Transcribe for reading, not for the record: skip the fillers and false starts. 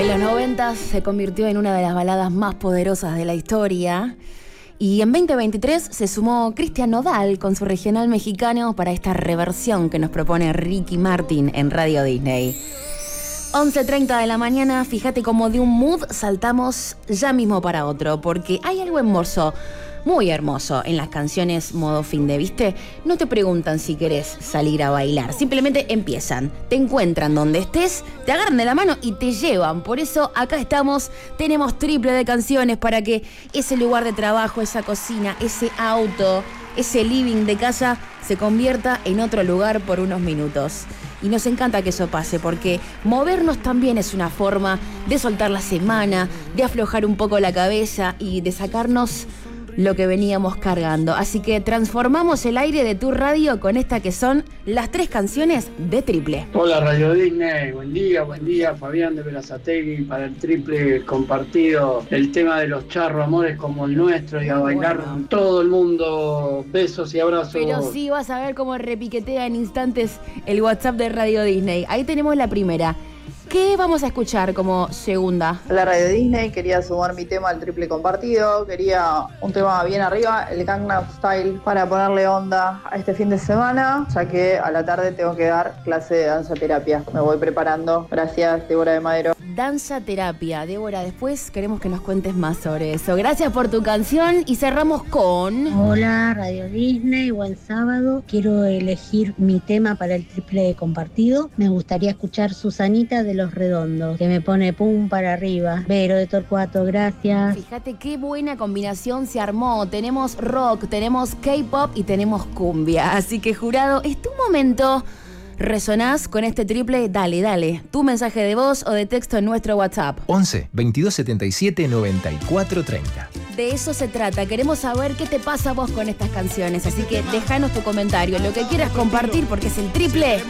En los 90 se convirtió en una de las baladas más poderosas de la historia. Y en 2023 se sumó Cristian Nodal con su regional mexicano para esta reversión que nos propone Ricky Martin en Radio Disney. 11:30 de la mañana, fíjate cómo de un mood saltamos ya mismo para otro, porque hay algo hermoso, muy hermoso en las canciones modo fin de, ¿viste? No te preguntan si querés salir a bailar, simplemente empiezan, te encuentran donde estés, te agarran de la mano y te llevan. Por eso acá estamos, tenemos triple de canciones para que ese lugar de trabajo, esa cocina, ese auto, ese living de casa se convierta en otro lugar por unos minutos. Y nos encanta que eso pase, porque movernos también es una forma de soltar la semana, de aflojar un poco la cabeza y de sacarnos lo que veníamos cargando. Así que transformamos el aire de tu radio con esta que son las 3 canciones de triple. Hola Radio Disney, buen día, Fabián de Berazategui para el triple compartido, el tema de los charros, amores como el nuestro y a bailar todo el mundo, besos y abrazos. Pero sí vas a ver cómo repiquetea en instantes el WhatsApp de Radio Disney. Ahí tenemos la primera. ¿Qué vamos a escuchar como segunda? La Radio Disney, quería sumar mi tema al triple compartido, quería un tema bien arriba, el Gangnam Style, para ponerle onda a este fin de semana, ya que a la tarde tengo que dar clase de danza terapia. Me voy preparando. Gracias, Débora de Madero. Danza terapia. Débora, después queremos que nos cuentes más sobre eso. Gracias por tu canción y cerramos con... Hola, Radio Disney, buen sábado. Quiero elegir mi tema para el triple compartido. Me gustaría escuchar Susanita de Los Redondos, que me pone pum para arriba. Vero de Torcuato, gracias. Fíjate qué buena combinación se armó. Tenemos rock, tenemos K-pop y tenemos cumbia. Así que, jurado, es tu momento. ¿Resonás con este triple? Dale. Tu mensaje de voz o de texto en nuestro WhatsApp. 11 22 77 94 30. De eso se trata. Queremos saber qué te pasa a vos con estas canciones. Así que déjanos tu comentario, lo que quieras compartir, porque es el triple